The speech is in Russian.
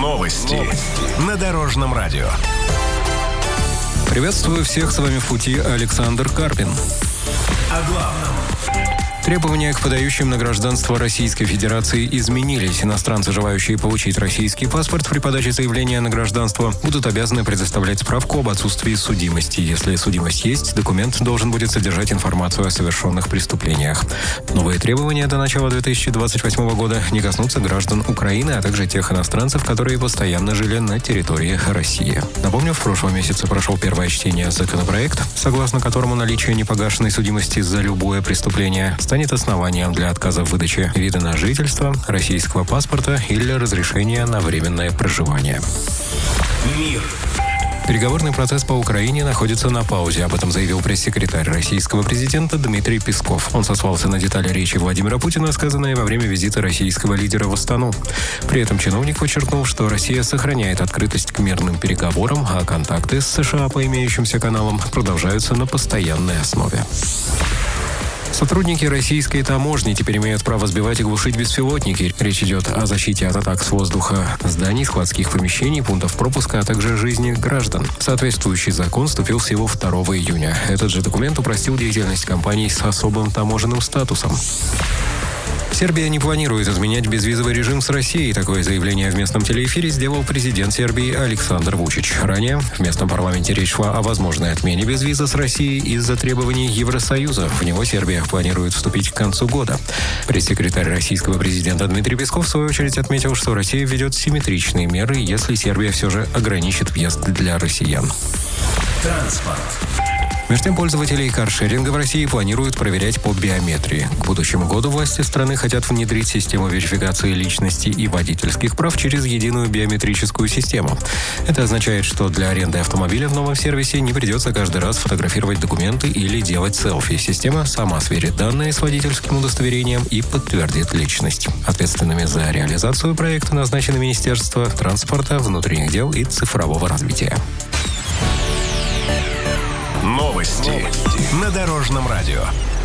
Новости на Дорожном радио. Приветствую всех, с вами в пути Александр Карпин. О главном. Требования к подающим на гражданство Российской Федерации изменились. Иностранцы, желающие получить российский паспорт, при подаче заявления на гражданство будут обязаны предоставлять справку об отсутствии судимости. Если судимость есть, документ должен будет содержать информацию о совершенных преступлениях. Новые требования до начала 2028 года не коснутся граждан Украины, а также тех иностранцев, которые постоянно жили на территории России. Напомню, в прошлом месяце прошел первое чтение законопроекта, согласно которому наличие непогашенной судимости за любое преступление станет основанием для отказа в выдаче вида на жительство, российского паспорта или разрешения на временное проживание. Мир. Переговорный процесс по Украине находится на паузе. Об этом заявил пресс-секретарь российского президента Дмитрий Песков. Он сослался на детали речи Владимира Путина, сказанные во время визита российского лидера в Астану. При этом чиновник подчеркнул, что Россия сохраняет открытость к мирным переговорам, а контакты с США по имеющимся каналам продолжаются на постоянной основе. Сотрудники российской таможни теперь имеют право сбивать и глушить беспилотники. Речь идет о защите от атак с воздуха зданий, складских помещений, пунктов пропуска, а также жизни граждан. Соответствующий закон вступил в силу 2 июня. Этот же документ упростил деятельность компаний с особым таможенным статусом. Сербия не планирует изменять безвизовый режим с Россией. Такое заявление в местном телеэфире сделал президент Сербии Александр Вучич. Ранее в местном парламенте речь шла о возможной отмене безвиза с Россией из-за требований Евросоюза. В него Сербия планирует вступить к концу года. Пресс-секретарь российского президента Дмитрий Песков в свою очередь отметил, что Россия ведет симметричные меры, если Сербия все же ограничит въезд для россиян. Транспорт. Между тем, пользователей каршеринга в России планируют проверять по биометрии. К будущему году власти страны хотят внедрить систему верификации личности и водительских прав через единую биометрическую систему. Это означает, что для аренды автомобиля в новом сервисе не придется каждый раз фотографировать документы или делать селфи. Система сама сверит данные с водительским удостоверением и подтвердит личность. Ответственными за реализацию проекта назначены Министерство транспорта, внутренних дел и цифрового развития. Новости на Дорожном радио.